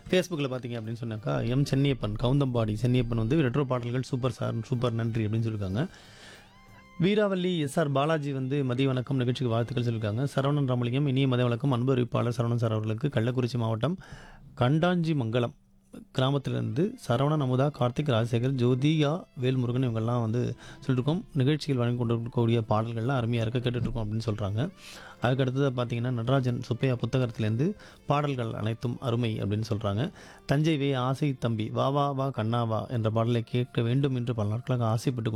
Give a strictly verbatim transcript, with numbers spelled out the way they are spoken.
ஃபேஸ்புக்கில் பார்த்தீங்க அப்படின்னு சொன்னாக்கா எம் சென்னியப்பன் கவுந்தம்பாடி சென்னியப்பன் வந்து ரெட்ரோ பாடல்கள் சூப்பர் சார் சூப்பர் நன்றி அப்படின்னு சொல்லியிருக்காங்க. வீராவல்லி எஸ்ஆர் பாலாஜி வந்து மதிய வணக்கம் நிகழ்ச்சிக்கு வாழ்த்துக்கள் சொல்லியிருக்காங்க. சரவணன் ராமலிங்கம் இனிய மதிய வணக்கம் அன்பு அறிவிப்பாளர் சரவணன் சார் அவர்களுக்கு கள்ளக்குறிச்சி மாவட்டம் கண்டாஞ்சி மங்கலம் கிராமத்திலிருந்து சரவணன் அமுதா கார்த்திக் ராஜசேகர் ஜோதியா வேல்முருகன் இவங்கெல்லாம் வந்து சொல்லியிருக்கோம். நிகழ்ச்சியில் வழங்கி கொண்டிருக்கக்கூடிய பாடல்கள்லாம் அருமையாக இருக்க கேட்டுட்ருக்கோம் அப்படின்னு சொல்கிறாங்க. அதுக்கடுத்தது பார்த்தீங்கன்னா நடராஜன் சுப்பையா புத்தகத்திலேருந்து பாடல்கள் அனைத்தும் அருமை அப்படின்னு சொல்கிறாங்க. தஞ்சை வே ஆசை தம்பி வா வா வா கண்ணா வா என்ற பாடலை கேட்க வேண்டும் என்று பல நாட்களாக ஆசைப்பட்டு